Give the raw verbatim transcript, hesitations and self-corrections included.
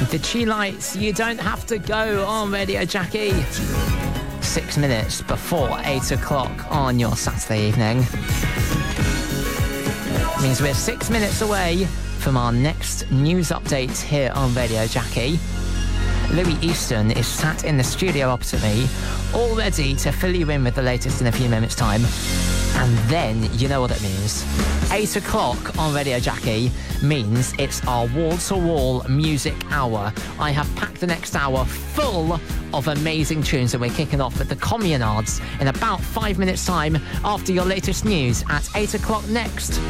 The Chi Lights, You Don't Have to Go on Radio Jackie. Six minutes before eight o'clock on your Saturday evening. Means we're six minutes away from our next news update here on Radio Jackie. Louis Easton is sat in the studio opposite me, all ready to fill you in with the latest in a few minutes' time. And then, you know what it means. Eight o'clock on Radio Jackie means it's our wall-to-wall music hour. I have packed the next hour full of amazing tunes, and we're kicking off with the Communards in about five minutes' time after your latest news at eight o'clock next.